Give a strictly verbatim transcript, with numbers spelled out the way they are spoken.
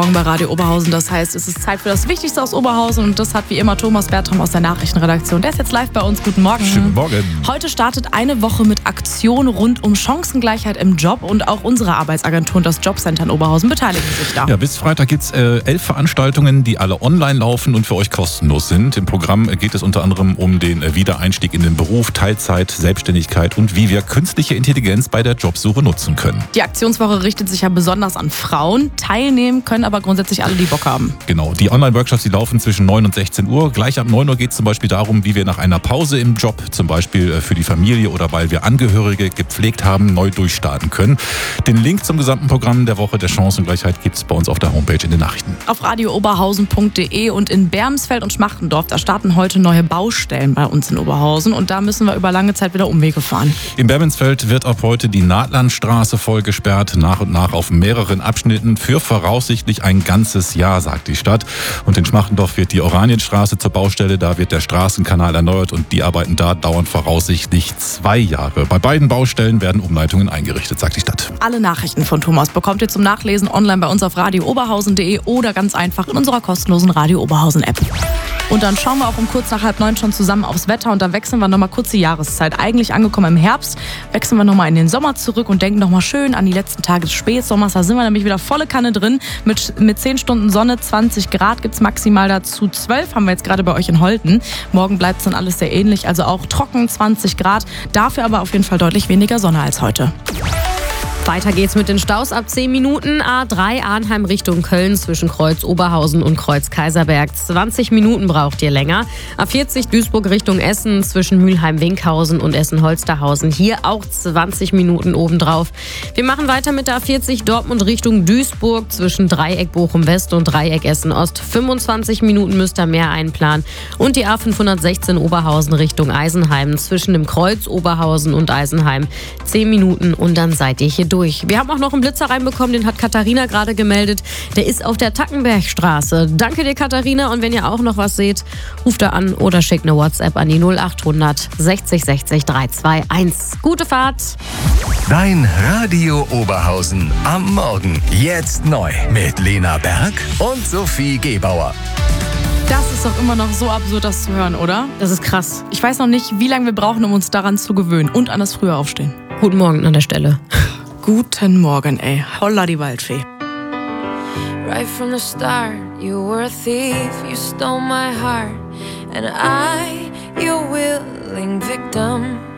Morgen bei Radio Oberhausen. Das heißt, es ist Zeit für das Wichtigste aus Oberhausen und das hat wie immer Thomas Bertram aus der Nachrichtenredaktion. Der ist jetzt live bei uns. Guten Morgen. Schönen Morgen. Heute startet eine Woche mit Aktionen rund um Chancengleichheit im Job und auch unsere Arbeitsagentur und das Jobcenter in Oberhausen beteiligen sich da. Ja, bis Freitag gibt es äh, elf Veranstaltungen, die alle online laufen und für euch kostenlos sind. Im Programm geht es unter anderem um den äh, Wiedereinstieg in den Beruf, Teilzeit, Selbstständigkeit und wie wir künstliche Intelligenz bei der Jobsuche nutzen können. Die Aktionswoche richtet sich ja besonders an Frauen. Teilnehmen können aber grundsätzlich alle, die Bock haben. Genau, die Online-Workshops, die laufen zwischen neun und sechzehn Uhr. Gleich ab neun Uhr geht es zum Beispiel darum, wie wir nach einer Pause im Job, zum Beispiel für die Familie oder weil wir Angehörige gepflegt haben, neu durchstarten können. Den Link zum gesamten Programm der Woche der Chancengleichheit gibt es bei uns auf der Homepage in den Nachrichten. Auf radio oberhausen punkt de und in Bermsfeld und Schmachtendorf, da starten heute neue Baustellen bei uns in Oberhausen und da müssen wir über lange Zeit wieder Umwege fahren. In Bermsfeld wird ab heute die Nahtlandstraße voll gesperrt, nach und nach auf mehreren Abschnitten für voraussichtlich ein ganzes Jahr, sagt die Stadt. Und in Schmachtendorf wird die Oranienstraße zur Baustelle, da wird der Straßenkanal erneuert und die Arbeiten da dauern voraussichtlich zwei Jahre. Bei beiden Baustellen werden Umleitungen eingerichtet, sagt die Stadt. Alle Nachrichten von Thomas bekommt ihr zum Nachlesen online bei uns auf radio oberhausen punkt de oder ganz einfach in unserer kostenlosen Radio Oberhausen App. Und dann schauen wir auch um kurz nach halb neun schon zusammen aufs Wetter und da wechseln wir nochmal kurz die Jahreszeit. Eigentlich angekommen im Herbst, wechseln wir nochmal in den Sommer zurück und denken nochmal schön an die letzten Tage des Spätsommers. Da sind wir nämlich wieder volle Kanne drin. Mit, mit zehn Stunden Sonne, zwanzig Grad gibt es maximal dazu. zwölf haben wir jetzt gerade bei euch in Holten. Morgen bleibt es dann alles sehr ähnlich, also auch trocken, zwanzig Grad. Dafür aber auf jeden Fall deutlich weniger Sonne als heute. Weiter geht's mit den Staus ab zehn Minuten. A drei Arnheim Richtung Köln zwischen Kreuz Oberhausen und Kreuz Kaiserberg. zwanzig Minuten braucht ihr länger. A vierzig Duisburg Richtung Essen zwischen Mülheim-Winkhausen und Essen-Holsterhausen. Hier auch zwanzig Minuten obendrauf. Wir machen weiter mit der A vierzig Dortmund Richtung Duisburg zwischen Dreieck Bochum-West und Dreieck Essen-Ost. fünfundzwanzig Minuten müsst ihr mehr einplanen. Und die A fünfhundertsechzehn Oberhausen Richtung Eisenheim zwischen dem Kreuz Oberhausen und Eisenheim. zehn Minuten und dann seid ihr hier durch. Wir haben auch noch einen Blitzer reinbekommen, den hat Katharina gerade gemeldet. Der ist auf der Tackenbergstraße. Danke dir, Katharina. Und wenn ihr auch noch was seht, ruft da an oder schickt eine WhatsApp an die null achthundert sechzig sechzig dreihunderteinundzwanzig. Gute Fahrt. Dein Radio Oberhausen am Morgen. Jetzt neu mit Lena Berg und Sophie Gebauer. Das ist doch immer noch so absurd, das zu hören, oder? Das ist krass. Ich weiß noch nicht, wie lange wir brauchen, um uns daran zu gewöhnen und an das frühe Aufstehen. Guten Morgen an der Stelle. Guten Morgen, ey. Holla die Waldfee. Right from the start, you were a thief, you stole my heart, and I, your willing victim.